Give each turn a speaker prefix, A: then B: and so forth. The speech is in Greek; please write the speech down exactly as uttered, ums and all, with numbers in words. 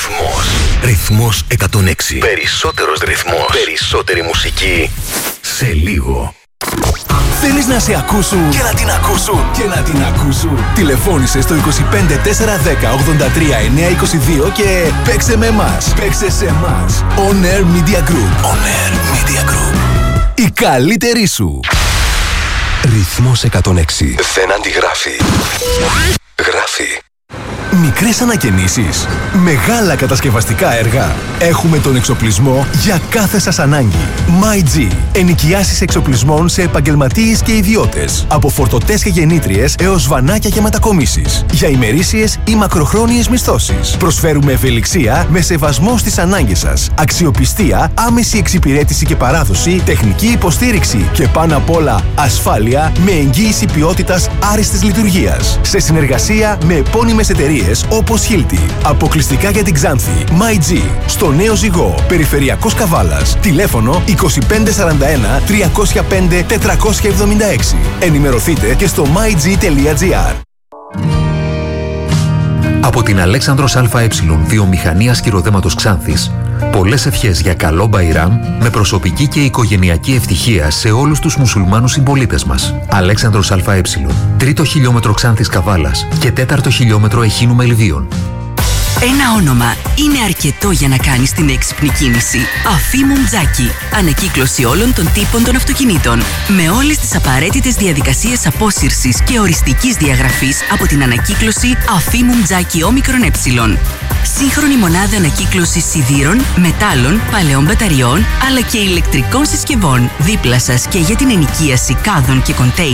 A: Ρυθμός. Ρυθμός εκατόν έξι. Περισσότερος ρυθμός. Περισσότερη μουσική. Σε λίγο.
B: Θέλεις να σε ακούσουν
A: Και να την ακούσουν.
B: και να την ακούσουν. Τηλεφώνησε στο είκοσι πέντε τετρακόσια δέκα ογδόντα τρία εννιακόσια είκοσι δύο και παίξε με εμάς. Παίξε σε εμάς. On Air Media Group.
A: On Air Media Group.
B: Η καλύτερη σου.
A: Ρυθμός εκατόν έξι. Δεν αντιγράφει. Γράφει.
B: Μικρές ανακαινήσεις, μεγάλα κατασκευαστικά έργα. Έχουμε τον εξοπλισμό για κάθε σας ανάγκη. MyG. Ενοικιάσεις εξοπλισμών σε επαγγελματίες και ιδιώτες. Από φορτωτές και γεννήτριες έως βανάκια και μετακομίσεις. Για ημερήσιες ή μακροχρόνιες μισθώσεις. Προσφέρουμε ευελιξία με σεβασμό στις ανάγκες σας. Αξιοπιστία, άμεση εξυπηρέτηση και παράδοση, τεχνική υποστήριξη και πάνω απ' όλα ασφάλεια με εγγύηση ποιότητας άριστης λειτουργίας. Σε συνεργασία με επώνυμες εταιρείες όπως Hilti. Αποκλειστικά για την Ξάνθη. MyG. Στο Νέο Ζυγό. Περιφερειακός Καβάλας. Τηλέφωνο είκοσι πέντε σαράντα ένα τριακόσια πέντε τετρακόσια εβδομήντα έξι. Ενημερωθείτε και στο myg τελεία gr.
C: Από την Αλέξανδρος ΑΕ Βιομηχανίας Κυροδέματος Ξάνθης, πολλές ευχές για καλό Μπαϊράμ με προσωπική και οικογενειακή ευτυχία σε όλους τους μουσουλμάνους συμπολίτες μας. Αλέξανδρος ΑΕ, τρίτο χιλιόμετρο Ξάνθης Καβάλας και τέταρτο χιλιόμετρο Εχίνου Μελβίων.
D: Ένα όνομα είναι αρκετό για να κάνεις την έξυπνη κίνηση. Αφίμου Μτζάκι. Ανακύκλωση όλων των τύπων των αυτοκινήτων. Με όλες τις απαραίτητες διαδικασίες απόσυρσης και οριστικής διαγραφής από την ανακύκλωση Αφίμου Μτζάκι όμικρον ε. Σύγχρονη μονάδα ανακύκλωσης σιδήρων, μετάλλων, παλαιών μπαταριών αλλά και ηλεκτρικών συσκευών. Δίπλα σας και για την ενοικίαση κάδων και κοντέινερ